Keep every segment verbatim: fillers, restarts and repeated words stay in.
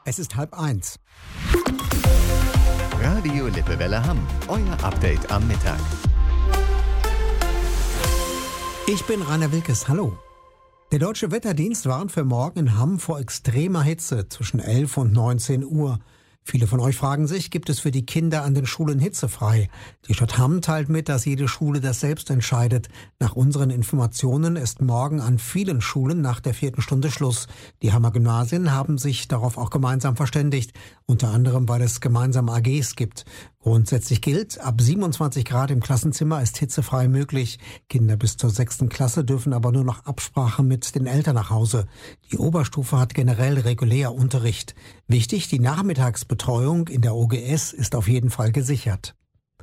Es ist halb eins. Radio Lippewelle Hamm, euer Update am Mittag. Ich bin Rainer Wilkes, hallo. Der Deutsche Wetterdienst warnt für morgen in Hamm vor extremer Hitze zwischen elf und neunzehn Uhr. Viele von euch fragen sich, gibt es für die Kinder an den Schulen hitzefrei? Die Stadt Hamm teilt mit, dass jede Schule das selbst entscheidet. Nach unseren Informationen ist morgen an vielen Schulen nach der vierten Stunde Schluss. Die Hammer Gymnasien haben sich darauf auch gemeinsam verständigt, unter anderem, weil es gemeinsame A Gs gibt. Grundsätzlich gilt, ab siebenundzwanzig Grad im Klassenzimmer ist hitzefrei möglich. Kinder bis zur sechsten Klasse dürfen aber nur nach Absprache mit den Eltern nach Hause. Die Oberstufe hat generell regulär Unterricht. Wichtig, die Nachmittagsbetreuung in der O G S ist auf jeden Fall gesichert.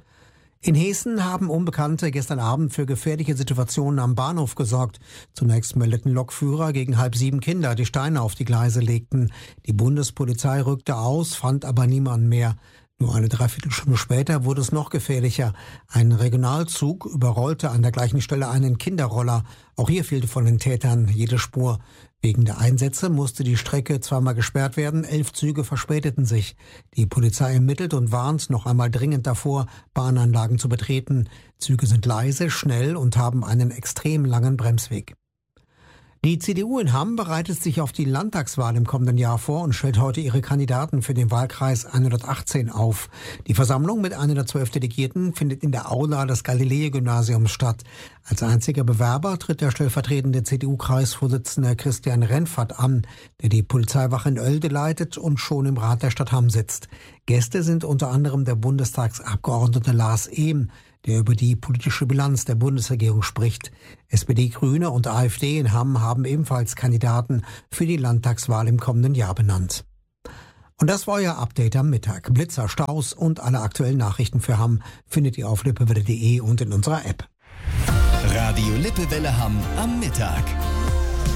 In Hessen haben Unbekannte gestern Abend für gefährliche Situationen am Bahnhof gesorgt. Zunächst meldeten Lokführer gegen halb sieben Kinder, die Steine auf die Gleise legten. Die Bundespolizei rückte aus, fand aber niemanden mehr. Nur eine Dreiviertelstunde später wurde es noch gefährlicher. Ein Regionalzug überrollte an der gleichen Stelle einen Kinderroller. Auch hier fehlte von den Tätern jede Spur. Wegen der Einsätze musste die Strecke zweimal gesperrt werden. Elf Züge verspäteten sich. Die Polizei ermittelt und warnt noch einmal dringend davor, Bahnanlagen zu betreten. Züge sind leise, schnell und haben einen extrem langen Bremsweg. Die C D U in Hamm bereitet sich auf die Landtagswahl im kommenden Jahr vor und stellt heute ihre Kandidaten für den Wahlkreis hundertachtzehn auf. Die Versammlung mit hundertzwölf Delegierten findet in der Aula des Galilei-Gymnasiums statt. Als einziger Bewerber tritt der stellvertretende C D U-Kreisvorsitzende Christian Renfert an, der die Polizeiwache in Oelde leitet und schon im Rat der Stadt Hamm sitzt. Gäste sind unter anderem der Bundestagsabgeordnete Lars Ehm, der über die politische Bilanz der Bundesregierung spricht. S P D, Grüne und A f D in Hamm haben ebenfalls Kandidaten für die Landtagswahl im kommenden Jahr benannt. Und das war euer Update am Mittag. Blitzer, Staus und alle aktuellen Nachrichten für Hamm findet ihr auf lippewelle punkt de und in unserer App. Radio Lippewelle Hamm am Mittag.